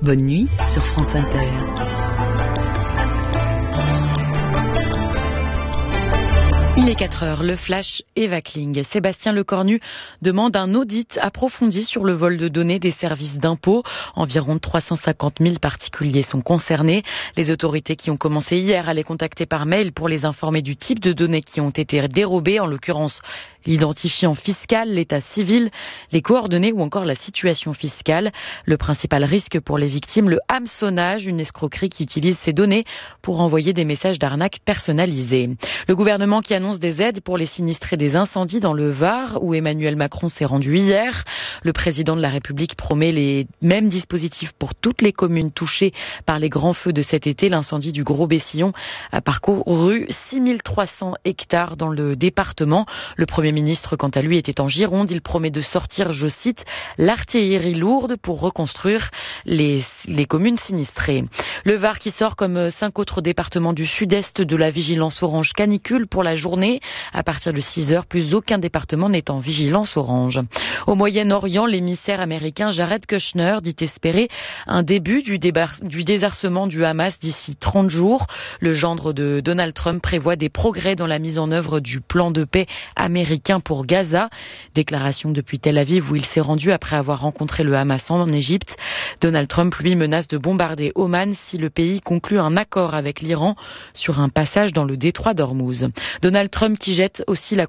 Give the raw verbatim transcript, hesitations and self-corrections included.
Bonne nuit sur France Inter. Il est quatre heures, le flash Eva Kling. Sébastien Lecornu demande un audit approfondi sur le vol de données des services d'impôt. Environ trois cent cinquante mille particuliers sont concernés. Les autorités qui ont commencé hier à les contacter par mail pour les informer du type de données qui ont été dérobées, en l'occurrence l'identifiant fiscal, l'état civil, les coordonnées ou encore la situation fiscale. Le principal risque pour les victimes, le hameçonnage, une escroquerie qui utilise ces données pour envoyer des messages d'arnaque personnalisés. Le gouvernement qui annonce des aides pour les sinistrés des incendies dans le Var, où Emmanuel Macron s'est rendu hier. Le président de la République promet les mêmes dispositifs pour toutes les communes touchées par les grands feux de cet été. L'incendie du Gros-Bessillon a parcouru six mille trois cents hectares dans le département. Le Premier ministre, quant à lui, était en Gironde. Il promet de sortir, je cite, l'artillerie lourde pour reconstruire les, les communes sinistrées. Le Var qui sort comme cinq autres départements du sud-est de la vigilance orange canicule pour la journée. À partir de six heures, plus aucun département n'est en vigilance orange. Au Moyen-Orient, l'émissaire américain Jared Kushner dit espérer un début du, débar- du désarcement du Hamas d'ici trente jours. Le gendre de Donald Trump prévoit des progrès dans la mise en œuvre du plan de paix américain pour Gaza. Déclaration depuis Tel Aviv où il s'est rendu après avoir rencontré le Hamas en Égypte. Donald Trump, lui, menace de bombarder Oman si le pays conclut un accord avec l'Iran sur un passage dans le détroit d'Ormuz. Donald Trump qui jette aussi la